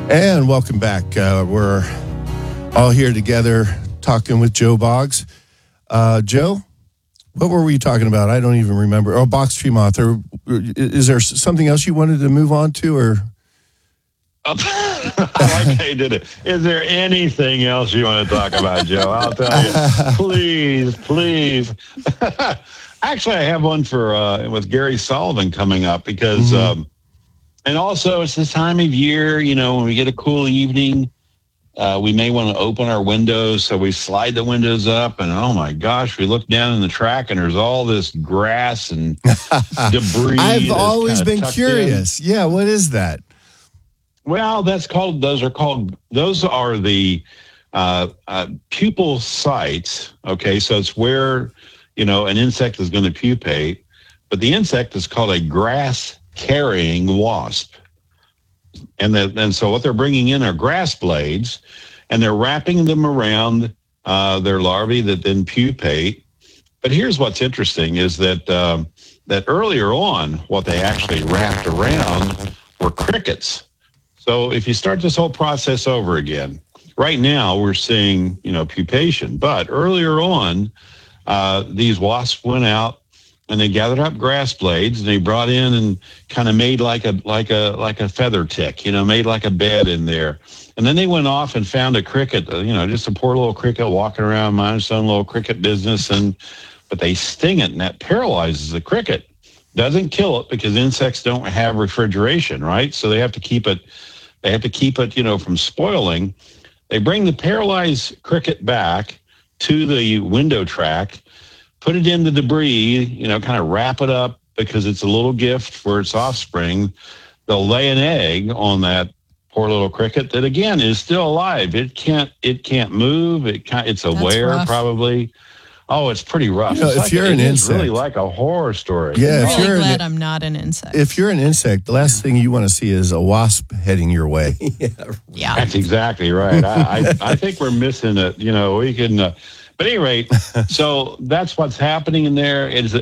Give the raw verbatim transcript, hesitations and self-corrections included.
And welcome back. Uh, we're all here together talking with Joe Boggs. Uh, Joe, what were we talking about? I don't even remember. Oh, box tree moth. Or, is there something else you wanted to move on to? Or I like how you did it. Is there anything else you want to talk about, Joe? I'll tell you. Please, please. Actually, I have one for uh, with Gary Sullivan coming up because, mm-hmm. um, and also it's this time of year, you know, when we get a cool evening, uh, we may want to open our windows. So we slide the windows up and, oh my gosh, we look down in the track and there's all this grass and debris. I've always been curious. In. Yeah, what is that? Well, that's called, those are called, those are the uh, uh, pupal sites. Okay, so it's where, you know, an insect is going to pupate, but the insect is called a grass-carrying wasp. And, the, and so what they're bringing in are grass blades, and they're wrapping them around uh, their larvae that then pupate. But here's what's interesting is that, um, that earlier on, what they actually wrapped around were crickets. So if you start this whole process over again, right now we're seeing, you know, pupation. But earlier on, uh, these wasps went out and they gathered up grass blades and they brought in and kind of made like a like a like a feather tick, you know, made like a bed in there. And then they went off and found a cricket, you know, just a poor little cricket walking around, minding its own little cricket business. And but they sting it, and that paralyzes the cricket. Doesn't kill it because insects don't have refrigeration, right? So they have to keep it. They have to keep it, you know, from spoiling. They bring the paralyzed cricket back to the window track, put it in the debris, you know, kind of wrap it up because it's a little gift for its offspring. They'll lay an egg on that poor little cricket that, again, is still alive. It can't. It can't move. It can't, it's aware, probably. Oh, it's pretty rough. You know, if like, you're an it's insect, really like a horror story. Yeah, I'm if really you're glad an, I'm not an insect. If you're an insect, the last thing you want to see is a wasp heading your way. yeah, yeah, that's exactly right. I, I, I think we're missing it. You know, we can. Uh, but at any rate, so that's what's happening in there. It is